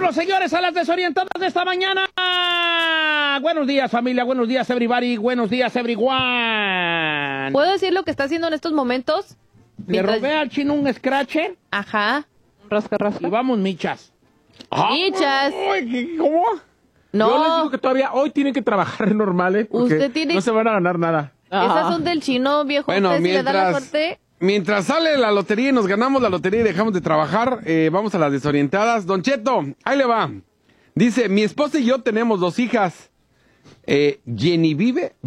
Vámonos, señores, a las desorientadas de esta mañana. Buenos días, familia. Buenos días, everybody. Buenos días, everyone. ¿Puedo decir lo que está haciendo en estos momentos? Le robé al chino un scratcher. Ajá. Rasca. Y vamos, michas. Michas. ¿Cómo? No. Yo les digo que todavía hoy tienen que trabajar normales, porque Usted tiene... no se van a ganar nada. Esas son del chino, viejo. Bueno, Usted, si le da la suerte... mientras sale la lotería y nos ganamos la lotería y dejamos de trabajar, vamos a las desorientadas. Don Cheto, ahí le va. Dice, mi esposa y yo tenemos 2 hijas. Genevieve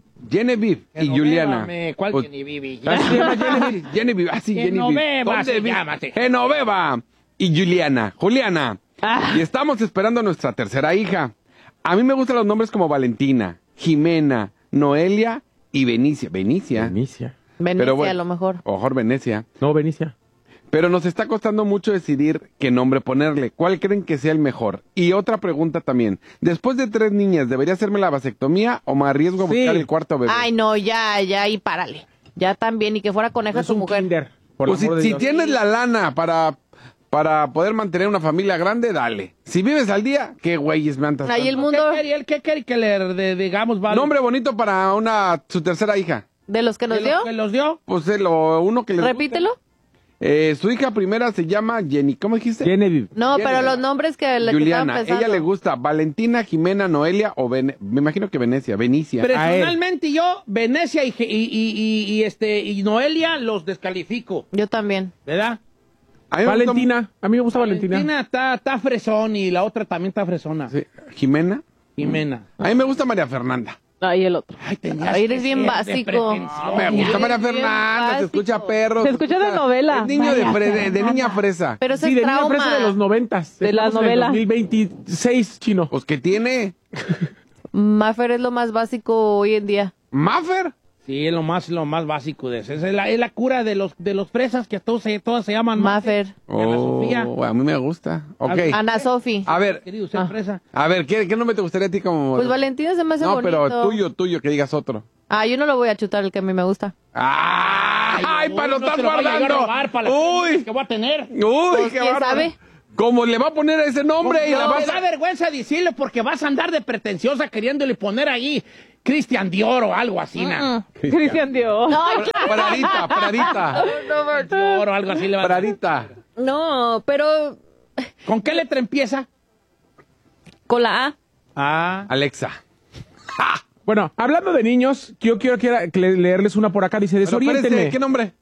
y Juliana. ¿Cuál Pues, Genevieve? así se llama Genevieve. Genevieve, así Genoveva se ¿Dónde llámate. Genoveva y Juliana. Y estamos esperando a nuestra tercera hija. A mí me gustan los nombres como Valentina, Jimena, Noelia y Benicia. Venecia. Venecia, bueno, a lo mejor. O mejor Venecia. No, Venecia. Pero nos está costando mucho decidir qué nombre ponerle. ¿Cuál creen que sea el mejor? Y otra pregunta también. Después de 3 niñas, ¿debería hacerme la vasectomía o me arriesgo a buscar el cuarto bebé? Ay, no, ya, y párale. Ya también, y que fuera coneja Es tu un mujer. kinder, por Pues amor de si Dios. tienes la lana para poder mantener una familia grande, dale. Si vives al día, qué güeyes me andas. Ahí el mundo ¿Qué quiere que le digamos? Vale? Nombre bonito para su tercera hija. de los que nos dio. ¿Que los dio? Pues uno que le Repítelo. Su hija primera se llama Jenny. ¿Cómo dijiste? Genevieve. No, pero Genevieve. los nombres que le Juliana. estaban pensando. Ella le gusta Valentina, Jimena, Noelia o me imagino que Venicia. Personalmente yo, Venecia y Noelia los descalifico, Yo también. ¿verdad? A mí me gusta- Valentina. A mí me gusta Valentina. Valentina está fresón y la otra también está fresona. Sí, Jimena. Jimena. A mí me gusta María Fernanda. Ahí el otro. Ay, tenías Ay, que eres bien ser de básico. pretensión. Me gusta María bien Fernanda, se básico. escucha perro. Se escucha de novela. Es niño de niña fresa. Pero ese Sí, es de niña trauma. fresa de los 90s. De la Estamos en el novela. 2026, chino. Pues que tiene. Maffer es lo más básico hoy en día. Maffer. Sí, es lo más básico de eso. Es la cura de los fresas que todas se llaman Maffer. Ana Sofía. A mí me gusta. Ok. Ana Sofi. A ver, Querido, usted fresa. ¿qué nombre te gustaría a ti como? Pues Valentina se me hace No, bonito. pero tuyo, que digas otro. Ah, yo no lo voy a chutar el que a mí me gusta. ¡Ay, Uy, para lo no estás te vaya yo a guardando! robar para las ¡Uy! que voy a tener. ¡Uy, Pues, qué ¿quién bárbaro! sabe? ¿Cómo le va a poner ese nombre y la Me vas da a... vergüenza decirlo porque vas a andar de pretenciosa queriéndole poner ahí Cristian Dior o algo así, ¿no? Cristian Dios. Pradita. Dior o algo así le va a... Pradita. No, pero ¿Con qué letra empieza? con la A. Alexa. Bueno, hablando de niños, yo quiero leerles una por acá. Dice, Pero desoriéntenme. espérese, ¿qué nombre?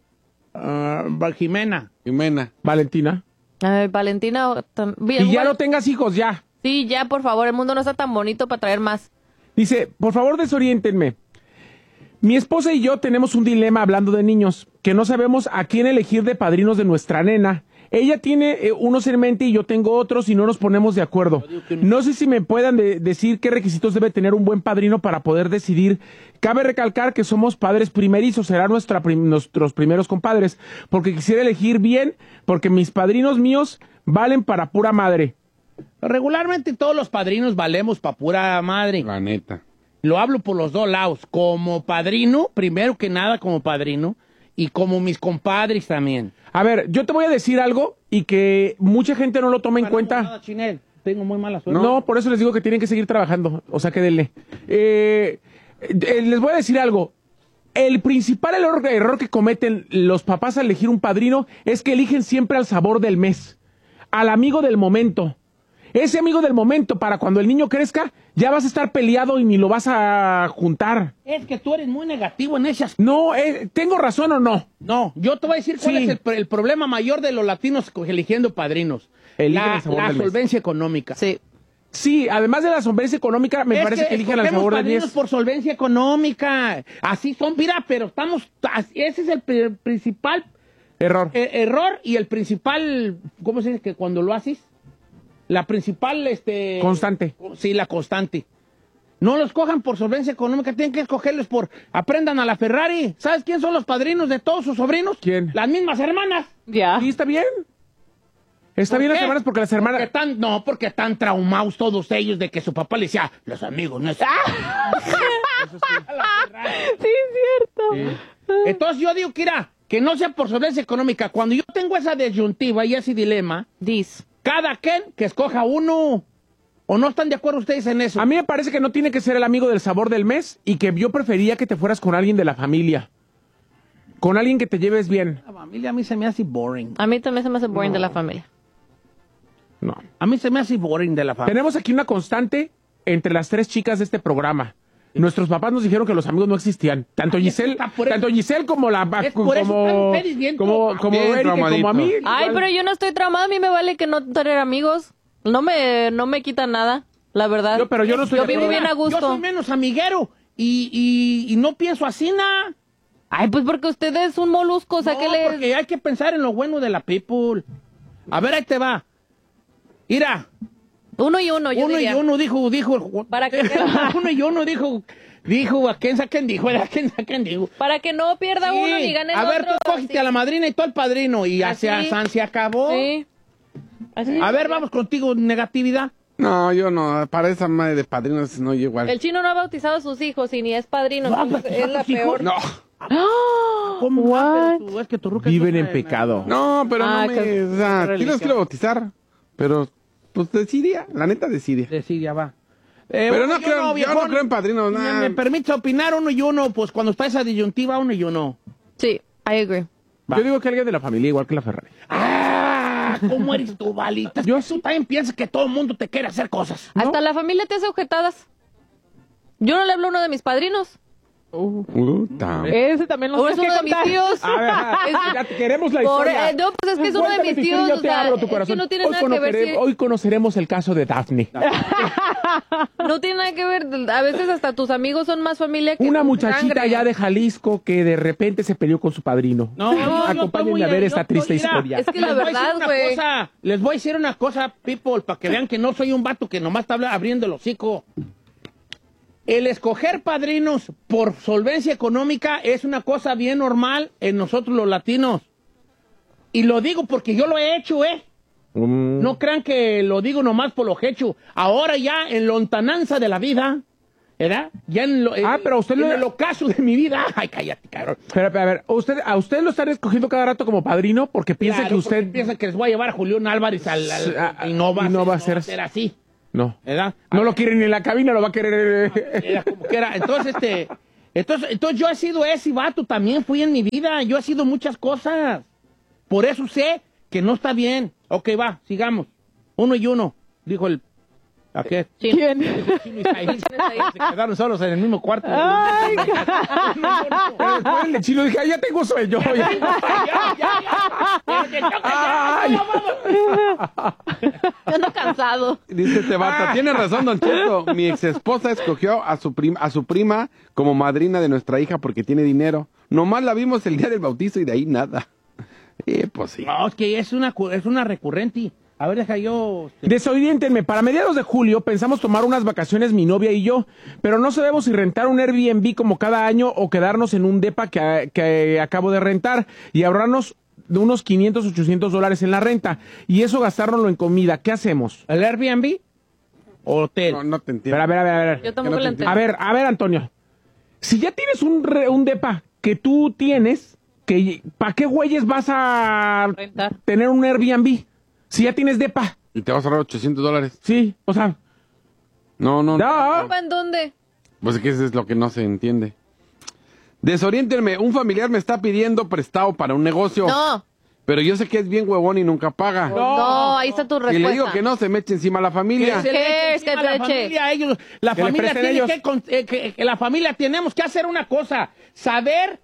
Jimena. Jimena. Valentina. Valentina. Bien, Y ya bueno, no tengas hijos, ya. Sí, ya, por favor. El mundo no está tan bonito para traer más. Dice, por favor desoriéntenme. Mi esposa y yo tenemos un dilema hablando de niños, que no sabemos a quién elegir de padrinos de nuestra nena. Ella tiene unos en mente y yo tengo otros y no nos ponemos de acuerdo. No sé si me puedan decir qué requisitos debe tener un buen padrino para poder decidir. Cabe recalcar que somos padres primerizos, serán nuestros primeros compadres, porque quisiera elegir bien, porque mis padrinos míos valen para pura madre. Regularmente todos los padrinos valemos pa' pura madre. La neta. Lo hablo por los dos lados. Como padrino, primero que nada como padrino, y como mis compadres también. A ver, yo te voy a decir algo y que mucha gente no lo toma en cuenta. Nada, Chinel. Tengo muy mala suerte. No, por eso les digo que tienen que seguir trabajando. O sea, que denle. Les voy a decir algo. El principal error que cometen los papás al elegir un padrino es que eligen siempre al sabor del mes, al amigo del momento. Ese amigo del momento, para cuando el niño crezca, ya vas a estar peleado y ni lo vas a juntar. Es que tú eres muy negativo en ese aspecto. No, ¿tengo razón o no? No, yo te voy a decir cuál Sí. es el problema mayor de los latinos eligiendo padrinos. Eligen La el sabor del mes. solvencia económica. Sí. Sí, además de la solvencia económica, me parece que eligen al escogemos sabor del padrinos mes. por solvencia económica. Así son, mira, pero ese es el principal Error. error y el principal, ¿cómo se dice que cuando lo haces? La principal, Constante. Sí, la constante. No los cojan por solvencia económica, tienen que escogerlos aprendan a la Ferrari. ¿Sabes quién son los padrinos de todos sus sobrinos? ¿Quién? Las mismas hermanas. Ya. Sí, está bien. Está ¿Por bien las qué? hermanas porque las hermanas... Porque están traumados todos ellos de que su papá le decía, los amigos no es... Sí, es cierto. Entonces yo digo, que no sea por solvencia económica. Cuando yo tengo esa disyuntiva y ese dilema, Cada quien que escoja uno. ¿O no están de acuerdo ustedes en eso? A mí me parece que no tiene que ser el amigo del sabor del mes y que yo prefería que te fueras con alguien de la familia. Con alguien que te lleves bien. La familia a mí se me hace boring. A mí también se me hace boring de la familia. No. A mí se me hace boring de la familia. Tenemos aquí una constante entre las 3 chicas de este programa. Nuestros papás nos dijeron que los amigos no existían. Tanto Giselle como la Es por eso están ustedes bien como bien Erika, traumadito. como a mí. Ay, igual. pero yo no estoy traumada, a mí me vale que no tener amigos. No me quita nada, la verdad. Pero yo no estoy Yo de vivo acuerdo. bien a gusto. Yo soy menos amiguero y no pienso así, nada. Ay, pues porque usted es un molusco, o sea, No, que le... porque hay que pensar en lo bueno de la people. A ver, ahí te va. Mira, Uno y uno, yo uno diría. y uno dijo... ¿Para qué? Uno y uno dijo, ¿a quién saquen dijo? ¿A quién saquen dijo? Para que no pierda Sí. uno ni gane el A ver, otro. tú cógete a la madrina y tú al padrino y Así. se acabó. Sí. Así. A ver, vamos contigo, negatividad. No, yo no. Para esa madre de padrinos no yo igual. El chino no ha bautizado a sus hijos y ni es padrino. ¿No ha entonces bautizado es la a sus hijos? peor. No. ¿Cómo What? va? Pero tú, es que tu ruca Viven es en una- pecado. No, pero Ah, no que- me... O sea, sí religión. los quiero bautizar. Pero, pues de Siria. La neta de Siria. Sí, ya va. Pero uno no y creo, uno, yo viejón. no creo en padrinos. ¿Me, Nah. me permite opinar uno y uno? Pues cuando está esa disyuntiva, uno y uno. Sí, I agree. Va. Yo digo que alguien de la familia, igual que la Ferrari. ¡Ah! ¿Cómo eres tú, Valita? Yo Tú también piensas que todo el mundo te quiere hacer cosas. Hasta la familia te hace objetadas. Yo no le hablo a uno de mis padrinos. Puta. Ese también lo O es tienes uno que de mis contar. tíos. A ver, ya te queremos la Por- historia. no, pues es que es uno de Cuéntame mis tu historia, tíos, yo o te sea, abro tu es que corazón. no tiene nada que ver si- Hoy conoceremos el caso de Daphne. No tiene nada que ver. A veces hasta tus amigos son más familia que Una tu muchachita sangre. allá de Jalisco que de repente se peleó con su padrino. No, yo Acompáñenme a ver esta triste historia. Es que la verdad, güey. Les voy a decir una cosa, people, para que vean que no soy un vato que nomás está abriendo el hocico. El escoger padrinos por solvencia económica es una cosa bien normal en nosotros los latinos. Y lo digo porque yo lo he hecho, ¿eh? No crean que lo digo nomás por lo que he hecho. Ahora ya en lontananza de la vida, ¿verdad? Ya en lo, pero usted en lo- el ocaso de mi vida. Ay, cállate, cabrón. Pero, a ver, ¿a usted lo están escogiendo cada rato como padrino porque piensa Claro, que usted... porque piensa que les voy a llevar a Julián Álvarez y no va a ser así, No. ¿verdad? No lo quiere ni en la cabina, lo va a querer... Era como que era. Entonces, entonces yo he sido ese vato también, fui en mi vida. Yo he sido muchas cosas. Por eso sé que no está bien. Ok, va, sigamos. Uno y uno, dijo el... ¿A qué? Sí. ¿Quién? Chino y Said. Se quedaron solos en el mismo cuarto. Ay, Pero después el de chino dije, "Ay, ya tengo sueño. Ando cansado. Dice este vato, tiene razón, don Cheto. Mi ex esposa escogió a su prima como madrina de nuestra hija porque tiene dinero. Nomás la vimos el día del bautizo y de ahí nada. Pues sí. No, es que es una recurrente. A ver, deja yo... Desoriéntenme, para mediados de julio pensamos tomar unas vacaciones mi novia y yo, pero no sabemos si rentar un Airbnb como cada año o quedarnos en un depa que acabo de rentar y ahorrarnos de unos $500, $800 en la renta y eso gastárnoslo en comida. ¿Qué hacemos? ¿El Airbnb? ¿Hotel? No te entiendo. A ver. Yo tampoco no lo te entiendo. A ver, Antonio. Si ya tienes un depa que tú tienes, ¿para qué güeyes vas a Rentar. tener un Airbnb? Si ya tienes depa. Y te vas a ahorrar $800. Sí, o sea, No. ¿En dónde? Pues es que eso es lo que no se entiende. Desoriéntenme, un familiar me está pidiendo prestado para un negocio. No. Pero yo sé que es bien huevón y nunca paga. No, ahí está tu Y respuesta. le digo que no se me eche encima a la familia. se le eche Es que encima te a la eche. familia, ellos, la Que le familia presten tiene ellos. que la familia tenemos que hacer una cosa, saber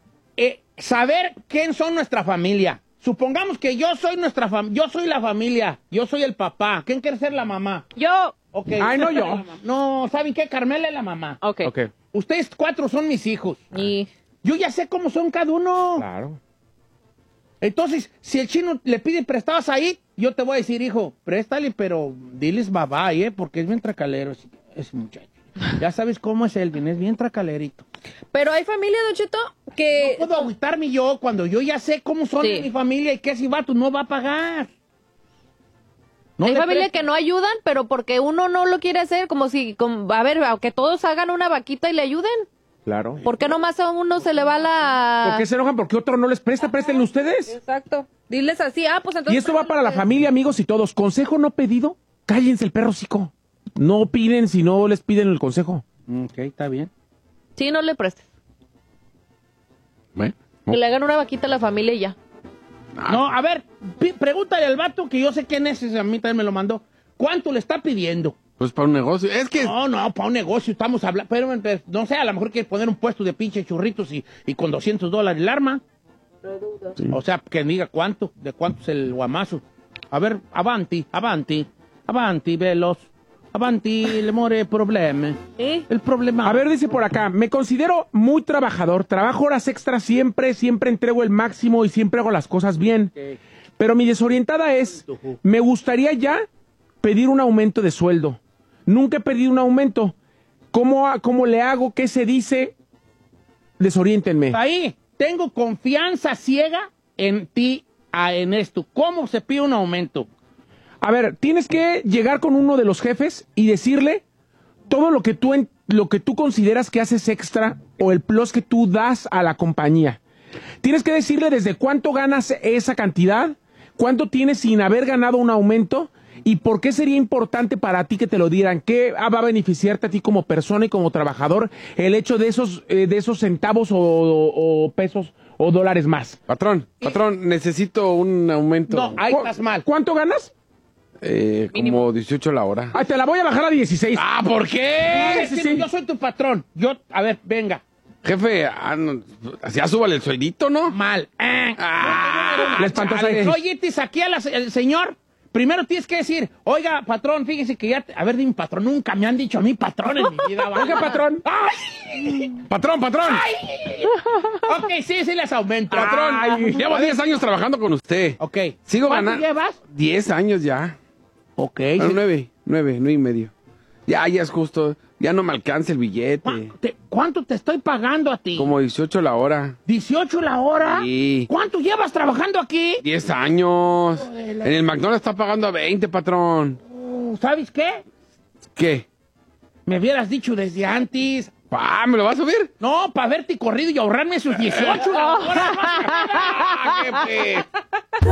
quién son nuestra familia. Supongamos que yo soy yo soy la familia, yo soy el papá. ¿Quién quiere ser la mamá? yo. Okay. Ay, no yo. No, ¿saben qué? Carmela es la mamá. Ok. ok. Ustedes 4 son mis hijos. Y... Yo ya sé cómo son cada uno. Claro. Entonces, si el chino le pide prestados ahí, yo te voy a decir, hijo, préstale, pero diles bye, porque es bien tracalero ese muchacho. Ya sabes cómo es Elvin, es bien tracalerito. Pero hay familia, Don Cheto, que... No puedo agüitarme yo cuando yo ya sé cómo son Sí. mi familia y que si vato no va a pagar. No hay le familia prestes. que no ayudan, pero porque uno no lo quiere hacer, como si, a ver, que todos hagan una vaquita y le ayuden. Claro. ¿Por qué nomás a uno se le va la...? ¿Por qué se enojan? Porque otro no les presta, préstenle ustedes. Exacto. Diles así, pues entonces... Y esto va para la familia, amigos y todos. ¿Consejo no pedido? Cállense el perro hocico. No piden si no les piden el consejo. Ok, está bien. Sí, no le prestes. Bueno. Que le hagan una vaquita a la familia y ya. No, a ver, pregúntale al vato que yo sé quién es, a mí también me lo mandó. ¿Cuánto le está pidiendo? Pues para un negocio. Es que... No, para un negocio estamos hablando. Pero no sé, a lo mejor quiere poner un puesto de pinche churritos y con $200 el arma. Sí. O sea, que diga cuánto, de cuánto es el guamazo. A ver, avanti, veloz. Avanti, le more problema. El problema. A ver, dice por acá, me considero muy trabajador, trabajo horas extras siempre entrego el máximo y siempre hago las cosas bien. Okay. Pero mi desorientada es, me gustaría ya pedir un aumento de sueldo. Nunca he pedido un aumento. ¿Cómo le hago? ¿Qué se dice? Desoriéntenme. Ahí, tengo confianza ciega en ti, en esto. ¿Cómo se pide un aumento? A ver, tienes que llegar con uno de los jefes y decirle todo lo que tú consideras que haces extra o el plus que tú das a la compañía. Tienes que decirle desde cuánto ganas esa cantidad, cuánto tienes sin haber ganado un aumento y por qué sería importante para ti que te lo dieran. ¿Qué va a beneficiarte a ti como persona y como trabajador el hecho de esos centavos o pesos o dólares más? Patrón, necesito un aumento. No, ahí estás mal. ¿Cuánto ganas? Como 18 la hora. Te la voy a bajar a 16. ¿Por qué? Sí. Yo soy tu patrón. A ver, venga. Jefe, ya súbale el sueldito, ¿no? Mal. Le espantó ese. Oye, aquí al señor. Primero tienes que decir, oiga, patrón, fíjese que ya... A ver, dime, patrón, nunca me han dicho a mí patrón en mi vida. Oiga, patrón. ¡Ay! ¡Patrón! ¡Ay! Ok, sí les aumento. Patrón, llevo 10 años trabajando con usted. Ok. Sigo ¿Cuánto ganando. llevas? 10 años ya. Ok. Bueno, 9 y medio. Ya es justo. Ya no me alcanza el billete. ¿Cuánto te estoy pagando a ti? Como 18 la hora. ¿18 la hora? Sí. ¿Cuánto llevas trabajando aquí? 10 años. En el McDonald's está pagando a 20, patrón. ¿Sabes qué? ¿Qué? Me hubieras dicho desde antes. ¿Me lo vas a subir? No, para verte corrido y ahorrarme esos 18 la hora. ¡Jefe!